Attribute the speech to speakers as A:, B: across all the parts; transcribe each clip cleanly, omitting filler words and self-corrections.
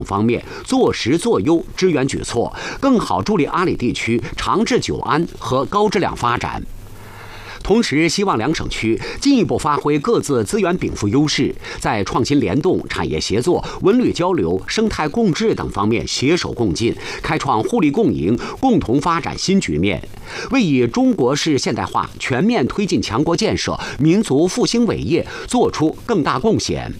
A: 方面做实做优支援举措，更好助力阿里地区长治久安和高质量发展。同时，希望两省区进一步发挥各自资源禀赋优势，在创新联动、产业协作、文旅交流、生态共治等方面携手共进，开创互利共赢、共同发展新局面，为以中国式现代化全面推进强国建设、民族复兴伟业做出更大贡献。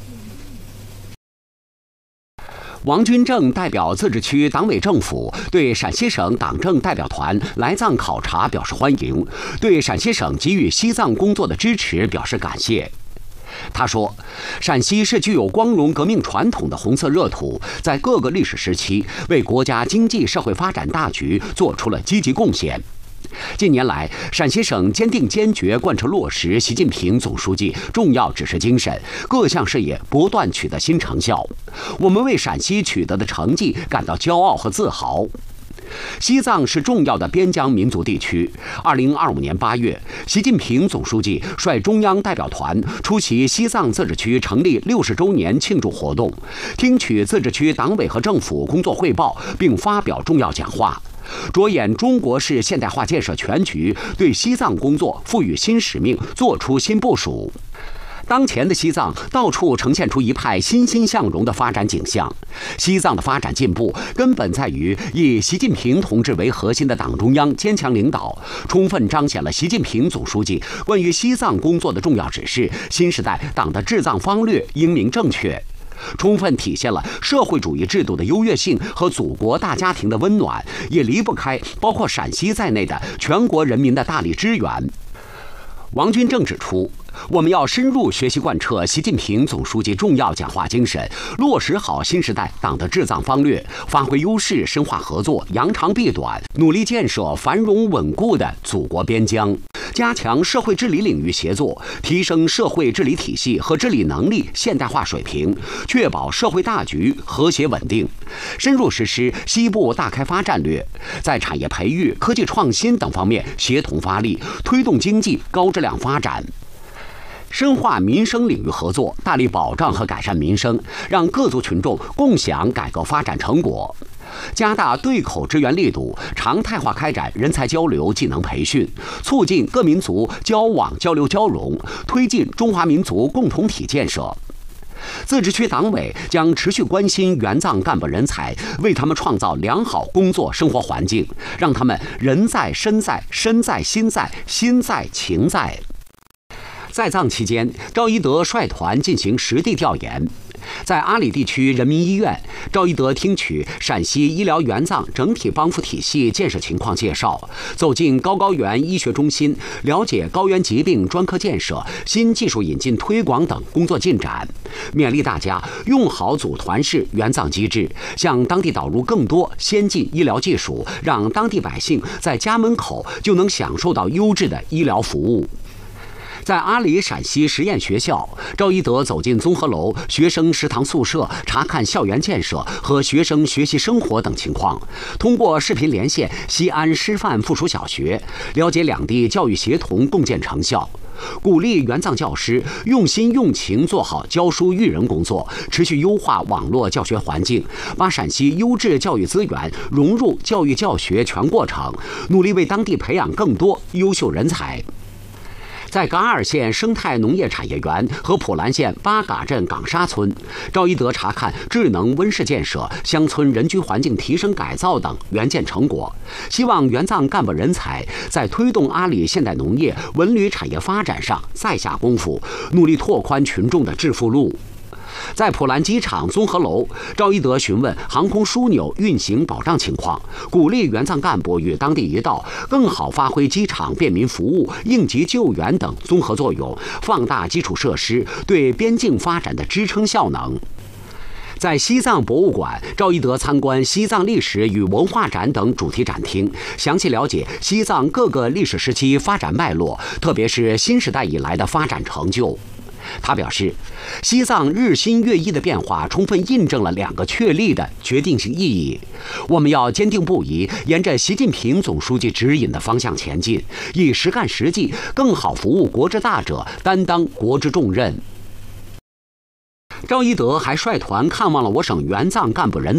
A: 王军正代表自治区党委政府对陕西省党政代表团来藏考察表示欢迎，对陕西省给予西藏工作的支持表示感谢。他说，陕西是具有光荣革命传统的红色热土，在各个历史时期为国家经济社会发展大局做出了积极贡献。近年来，陕西省坚定坚决贯彻落实习近平总书记重要指示精神，各项事业不断取得新成效。我们为陕西取得的成绩感到骄傲和自豪。西藏是重要的边疆民族地区。2025年8月，习近平总书记率中央代表团出席西藏自治区成立60周年庆祝活动，听取自治区党委和政府工作汇报，并发表重要讲话。着眼中国式现代化建设全局，对西藏工作赋予新使命，作出新部署。当前的西藏到处呈现出一派欣欣向荣的发展景象。西藏的发展进步根本在于以习近平同志为核心的党中央坚强领导，充分彰显了习近平总书记关于西藏工作的重要指示。新时代党的治藏方略英明正确，充分体现了社会主义制度的优越性和祖国大家庭的温暖，也离不开包括陕西在内的全国人民的大力支援。王军正指出，我们要深入学习贯彻习近平总书记重要讲话精神，落实好新时代党的治藏方略，发挥优势，深化合作，扬长避短，努力建设繁荣稳固的祖国边疆，加强社会治理领域协作，提升社会治理体系和治理能力现代化水平，确保社会大局和谐稳定，深入实施西部大开发战略，在产业培育、科技创新等方面协同发力，推动经济高质量发展。深化民生领域合作，大力保障和改善民生，让各族群众共享改革发展成果。加大对口支援力度，常态化开展人才交流、技能培训，促进各民族交往交流交融，推进中华民族共同体建设。自治区党委将持续关心援藏干部人才，为他们创造良好工作生活环境，让他们人在身在，身在心在，心在情在。在藏期间，赵一德率团进行实地调研。在阿里地区人民医院，赵一德听取陕西医疗援藏整体帮扶体系建设情况介绍，走进高原医学中心，了解高原疾病专科建设、新技术引进推广等工作进展，勉励大家用好组团式援藏机制，向当地导入更多先进医疗技术，让当地百姓在家门口就能享受到优质的医疗服务。在阿里陕西实验学校，赵一德走进综合楼、学生食堂宿舍，查看校园建设和学生学习生活等情况。通过视频连线西安师范附属小学，了解两地教育协同共建成效。鼓励援藏教师用心用情做好教书育人工作，持续优化网络教学环境，把陕西优质教育资源融入教育教学全过程，努力为当地培养更多优秀人才。在噶尔县生态农业产业园和普兰县巴嘎镇岗沙村，赵一德查看智能温室建设、乡村人居环境提升改造等援建成果，希望援藏干部人才在推动阿里现代农业、文旅产业发展上再下功夫，努力拓宽群众的致富路。在普兰机场综合楼，赵一德询问航空枢纽运行保障情况，鼓励援藏干部与当地一道更好发挥机场便民服务、应急救援等综合作用，放大基础设施对边境发展的支撑效能。在西藏博物馆，赵一德参观西藏历史与文化展等主题展厅，详细了解西藏各个历史时期发展脉络，特别是新时代以来的发展成就。他表示，西藏日新月异的变化充分印证了2个确立的决定性意义。我们要坚定不移，沿着习近平总书记指引的方向前进，以实干实际，更好服务国之大者，担当国之重任。赵一德还率团看望了我省援藏干部人